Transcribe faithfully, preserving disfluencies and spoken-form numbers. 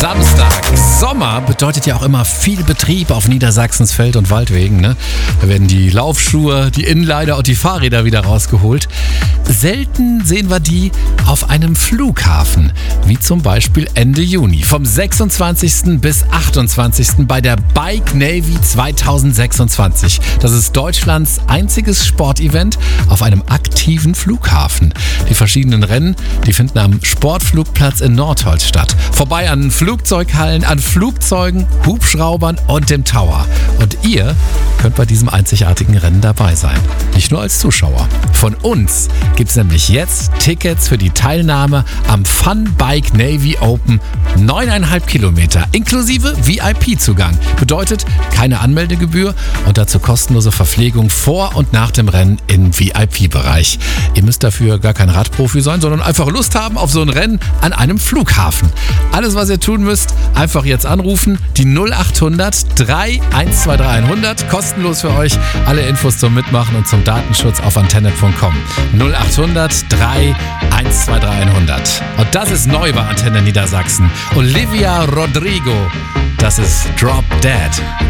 Samstag. Sommer bedeutet ja auch immer viel Betrieb auf Niedersachsens Feld- und Waldwegen. Ne? Da werden die Laufschuhe, die Inliner und die Fahrräder wieder rausgeholt. Selten sehen wir die auf einem Flughafen, wie zum Beispiel Ende Juni. Vom sechsundzwanzigsten bis achtundzwanzigsten bei der Bike Navy zweitausendsechsundzwanzig. Das ist Deutschlands einziges Sportevent auf einem aktiven Flughafen. Die verschiedenen Rennen, die finden am Sportflugplatz in Nordholz statt. Vorbei an Flugzeughallen, an Flugzeugen, Hubschraubern und dem Tower. Und ihr könnt bei diesem einzigartigen Rennen dabei sein. Nicht nur als Zuschauer. Von uns gibt's nämlich jetzt Tickets für die Teilnahme am Fun Bike Navy Open. Neuneinhalb Kilometer inklusive V I P-Zugang. Bedeutet keine Anmeldegebühr und dazu kostenlose Verpflegung vor und nach dem Rennen im V I P-Bereich. Ihr müsst dafür gar kein Radprofi sein, sondern einfach Lust haben auf so ein Rennen an einem Flughafen. Alles, was ihr tun müsst, einfach jetzt anrufen. Die null achthundert drei eins zwei drei hundert. Kostenlos für euch. Alle Infos zum Mitmachen und zum Datenschutz auf antenne punkt com. null achthundert drei eins zwei drei hundert. Und das ist neu bei Antenne Niedersachsen. Olivia Rodrigo. Das ist Drop Dead.